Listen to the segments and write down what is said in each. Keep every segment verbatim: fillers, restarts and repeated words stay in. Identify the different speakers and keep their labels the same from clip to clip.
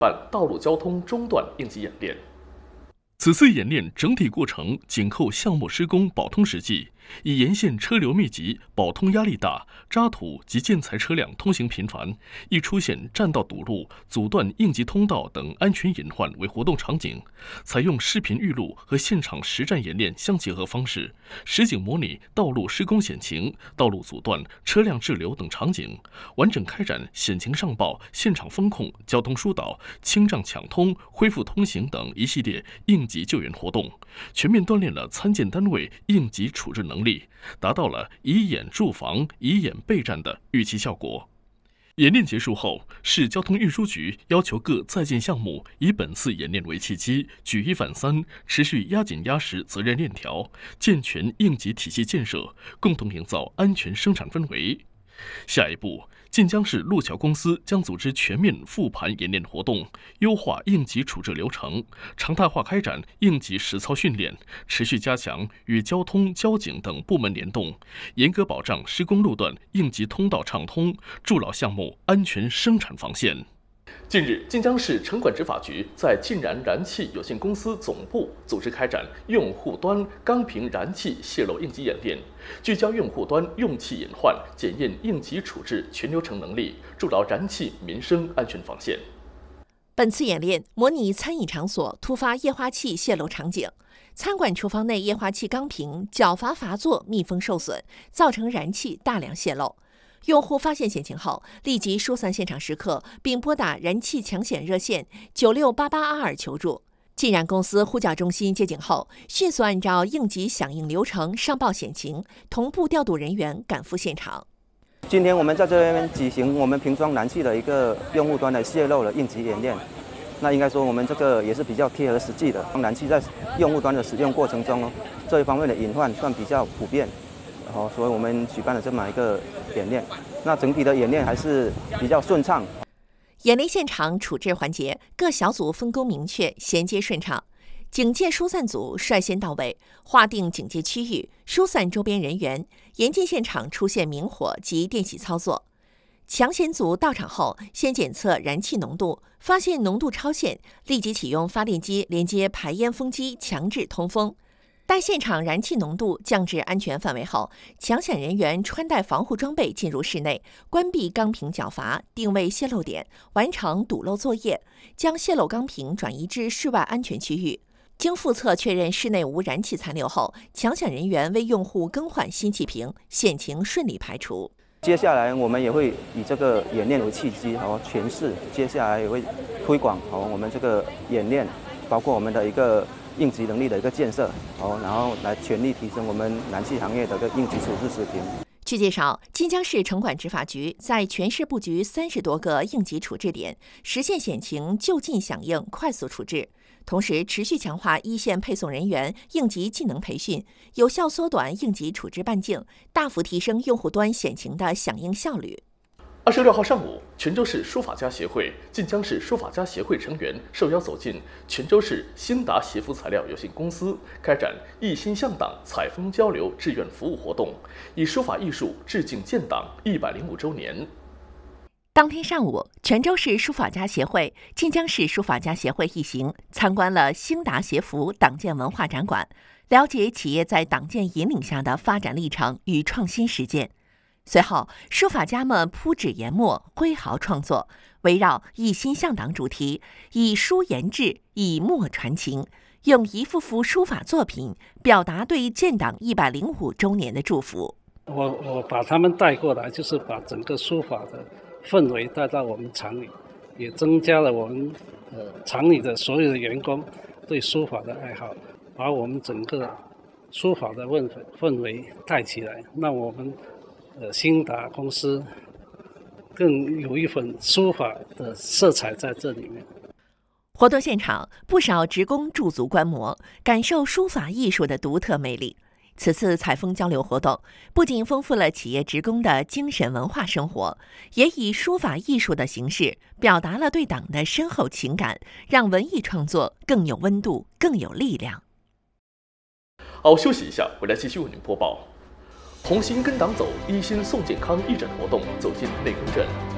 Speaker 1: 办道路交通中断应急演练。
Speaker 2: 此次演练整体过程紧扣项目施工保通实际，以沿线车流密集、保通压力大、渣土及建材车辆通行频繁，易出现占道堵路、阻断应急通道等安全隐患为活动场景，采用视频预录和现场实战演练相结合方式，实景模拟道路施工险情、道路阻断、车辆滞留等场景，完整开展险情上报、现场风控、交通疏导、清障抢通、恢复通行等一系列应急救援活动，全面锻炼了参建单位应急处置能力，达到了以演驻防、以演备战的预期效果。演练结束后，市交通运输局要求各在建项目以本次演练为契机，举一反三，持续压紧压实责任链条，健全应急体系建设，共同营造安全生产氛围。下一步，晋江市路桥公司将组织全面复盘演练活动，优化应急处置流程，常态化开展应急实操训练，持续加强与交通、交警等部门联动，严格保障施工路段应急通道畅通，筑牢项目安全生产防线。
Speaker 1: 近日，晋江市城管执法局在晋燃燃气有限公司总部组织开展用户端钢瓶燃气泄漏应急演练，聚焦用户端用气隐患，检验应急处置全流程能力，筑牢燃气民生安全防线。
Speaker 3: 本次演练模拟餐饮场所突发液化气泄漏场景，餐馆厨房内液化气钢瓶绞阀阀座密封受损，造成燃气大量泄漏。用户发现险情后，立即疏散现场时刻，并拨打燃气抢险热线九六八八二二求助。晋燃公司呼叫中心接警后，迅速按照应急响应流程上报险情，同步调度人员赶赴现场。
Speaker 4: 今天我们在这边举行我们瓶装燃气的一个用户端的泄漏的应急演练。那应该说我们这个也是比较贴合实际的。燃气在用户端的使用过程中，这一方面的隐患算比较普遍。哦，所以我们举办了这么一个演练，那整体的演练还是比较顺畅。
Speaker 3: 演练现场处置环节，各小组分工明确，衔接顺畅。警戒疏散组率先到位，划定警戒区域，疏散周边人员，严禁现场出现明火及电洗操作。抢险组到场后，先检测燃气浓度，发现浓度超限，立即启用发电机连接排烟风机，强制通风。待现场燃气浓度降至安全范围后，抢险人员穿戴防护装备进入室内，关闭钢瓶绞阀，定位泄漏点，完成堵漏作业，将泄漏钢瓶转移至室外安全区域。经复测确认室内无燃气残留后，抢险人员为用户更换新气瓶，险情顺利排除。
Speaker 4: 接下来我们也会以这个演练为契机，好诠释，接下来也会推广好我们这个演练，包括我们的一个应急能力的一个建设，哦，然后来全力提升我们燃气行业的一个应急处置水平。
Speaker 3: 据介绍，晋江市城管执法局在全市布局三十多个应急处置点，实现险情就近响应、快速处置。同时，持续强化一线配送人员应急技能培训，有效缩短应急处置半径，大幅提升用户端险情的响应效率。
Speaker 1: 二十六号上午，泉州市书法家协会、晋江市书法家协会成员受邀走进泉州市兴达协服材料有限公司，开展一心向党采风交流志愿服务活动，以书法艺术致敬建党一百零五周年。
Speaker 3: 当天上午，泉州市书法家协会、晋江市书法家协会一行参观了兴达协服党建文化展馆，了解企业在党建引领下的发展历程与创新实践。随后，书法家们铺纸研墨，挥毫创作，围绕一心向党主题，以书言志，以墨传情，用一幅幅书法作品表达对建党一百零五周年的祝福。
Speaker 5: 我我把他们带过来，就是把整个书法的氛围带到我们厂里，也增加了我们呃厂里的所有的员工对书法的爱好，把我们整个书法的氛氛围带起来，让我们呃兴达公司更有一份书法的色彩在这里面。
Speaker 3: 活动现场，不少职工驻足观摩，感受书法艺术的独特魅力。此次采风交流活动不仅丰富了企业职工的精神文化生活，也以书法艺术的形式表达了对党的深厚情感，让文艺创作更有温度，更有力量。
Speaker 1: 好，休息一下，回来继续为您播报。同心跟党走，一心送健康义诊活动走进内宫镇。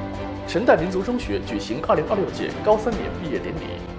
Speaker 1: 神代民族中学举行二零二六届高三年毕业典礼。